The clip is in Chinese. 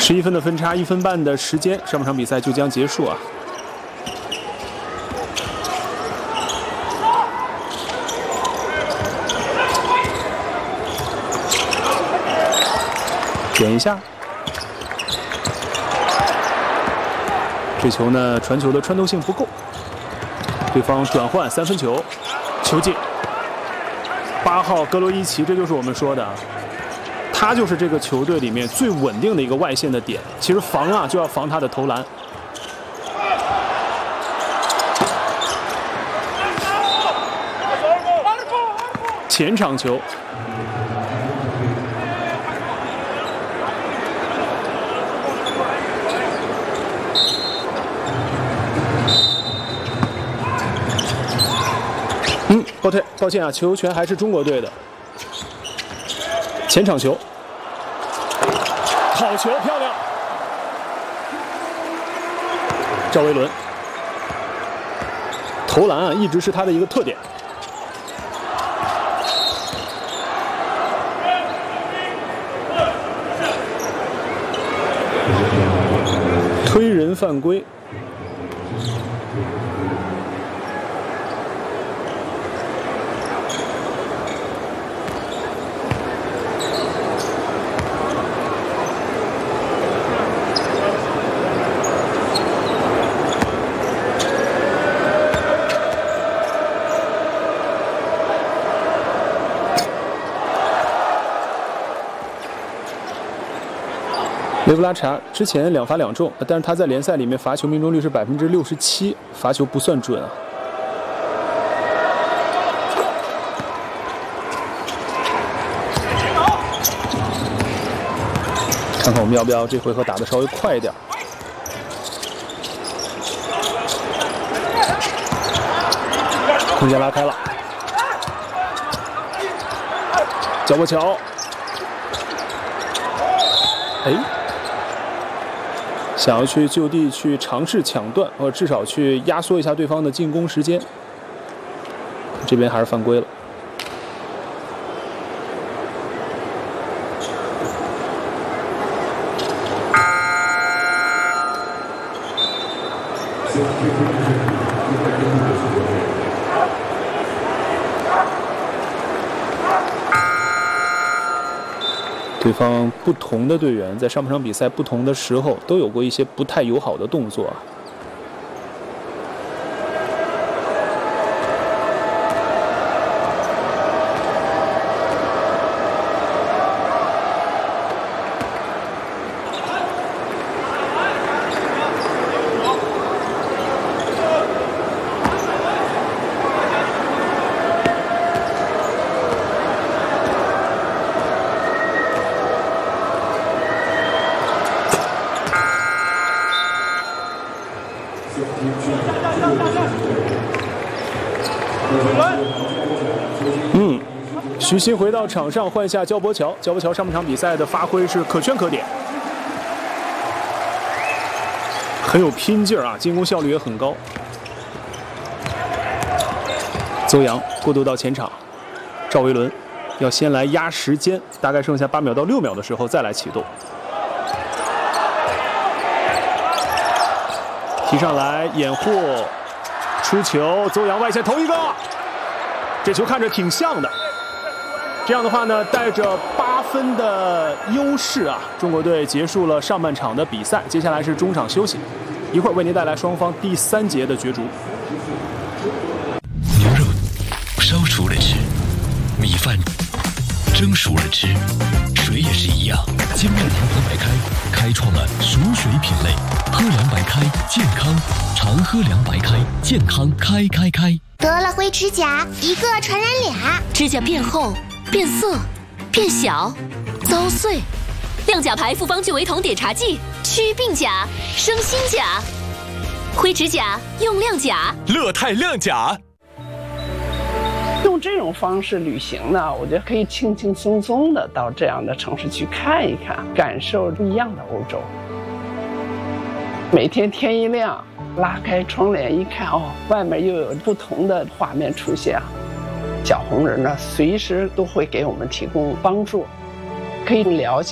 11分的分差，1分半的时间，上半场比赛就将结束啊。点一下，这球呢，传球的穿透性不够，对方转换3分球，球进。8号格罗伊奇，这就是我们说的，他就是这个球队里面最稳定的一个外线的点。其实防啊，就要防他的投篮。前场球。抱歉啊，球权还是中国队的。前场球，好球，漂亮！赵维伦投篮啊，一直是他的一个特点。推人犯规。雷布拉查之前2罚2中，但是他在联赛里面罚球命中率是67%，罚球不算准啊。看看我们要不要这回合打得稍微快一点。空间拉开了，脚过桥，哎。想要去就地去尝试抢断，或者至少去压缩一下对方的进攻时间，这边还是犯规了。对方不同的队员在上半场比赛不同的时候都有过一些不太友好的动作啊。徐新回到场上换下焦博乔，焦博乔上半场比赛的发挥是可圈可点，很有拼劲儿啊，进攻效率也很高。邹阳过渡到前场，赵维伦要先来压时间，大概剩下8秒到6秒的时候再来启动。提上来掩护，出球，邹阳外线投一个，这球看着挺像的。这样的话呢，带着8分的优势啊，中国队结束了上半场的比赛。接下来是中场休息，一会儿为您带来双方第3节的角逐。 牛肉烧熟了吃，米饭蒸熟了吃，水也是一样。精酿堂皇白开开创了熟水品类，喝凉白开健康，常喝凉白开健康开。 得了灰指甲，一个传染俩， 指甲变厚。变色、变小、遭碎，亮甲牌复方聚维酮碘茶剂，祛病甲，生新甲。灰指甲用亮甲， 乐泰亮甲。 用这种方式旅行呢，我觉得可以轻轻松松的到这样的城市去看一看，感受不一样的欧洲。每天天一亮，拉开窗帘一看，哦，外面又有不同的画面出现。小红人呢，随时都会给我们提供帮助，可以了解